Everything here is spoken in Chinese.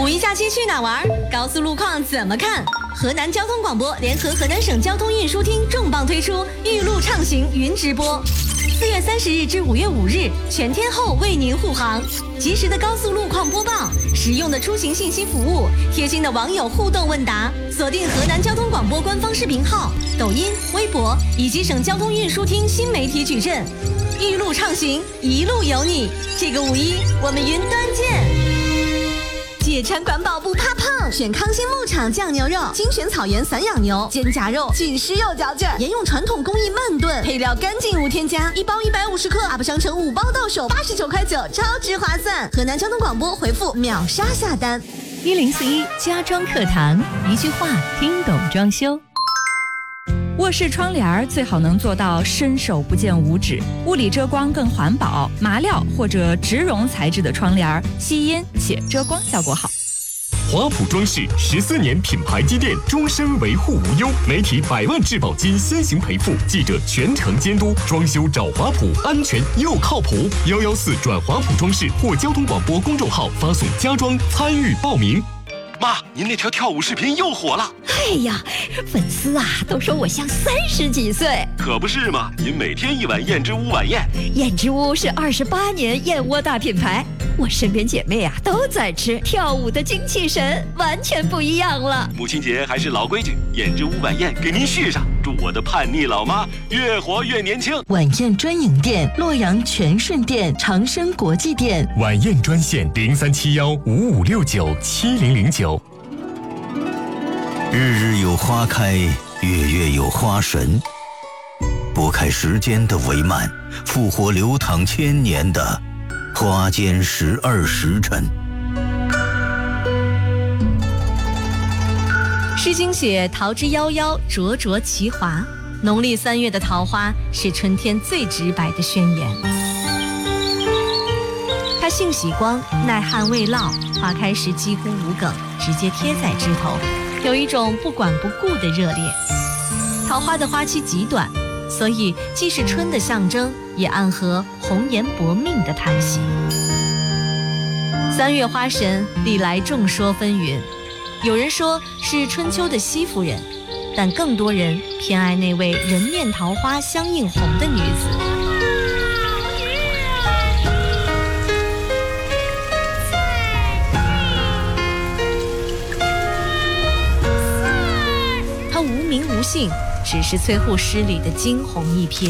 五一假期去哪玩？高速路况怎么看？河南交通广播联合河南省交通运输厅重磅推出玉路畅行云直播，4月30日至5月5日，全天候为您护航，及时的高速路况播报，实用的出行信息服务，贴心的网友互动问答。锁定河南交通广播官方视频号、抖音、微博以及省交通运输厅新媒体矩阵，玉路畅行，一路有你。这个五一，我们云端见。解馋管饱不怕胖，选康心牧场酱牛肉，精选草原散养牛，肩胛肉紧实又嚼劲，沿用传统工艺慢炖，配料干净无添加，一包150克，UP商城5包到手89块9，超值划算。河南交通广播回复秒杀下单。 1041家装课堂，一句话听懂装修。卧室窗帘最好能做到伸手不见五指，物理遮光更环保，麻料或者植绒材质的窗帘吸音且遮光效果好。 华普装饰14年品牌积淀，终身维护无忧，媒体100万质保金先行赔付，记者全程监督，装修找华普，安全又靠谱。114转华普装饰或交通广播公众号发送家装参与报名。 妈，您那条跳舞视频又火了。 哎呀，粉丝啊都说我像30几岁。 可不是嘛，您每天一碗燕之屋晚宴。 燕之屋是28年燕窝大品牌，我身边姐妹啊都在吃，跳舞的精气神完全不一样了。 母亲节还是老规矩，燕之屋晚宴给您续上，祝我的叛逆老妈越活越年轻。 晚宴专营店：洛阳全顺店、长生国际店。 晚宴专线037155697009。 日日有花开，月月有花神，拨开时间的帷幔，复活流淌千年的花间12时辰。 诗经写桃之夭夭，灼灼其华。农历3月的桃花是春天最直白的宣言。它性喜光，耐旱未涝，花开时几乎无梗，直接贴在枝头，有一种不管不顾的热烈。桃花的花期极短，所以既是春的象征，也暗合红颜薄命的叹息。3月花神历来众说纷纭，有人说是春秋的西夫人，但更多人偏爱那位人面桃花相映红的女子。她无名无姓，只是崔护诗里的惊鸿一瞥。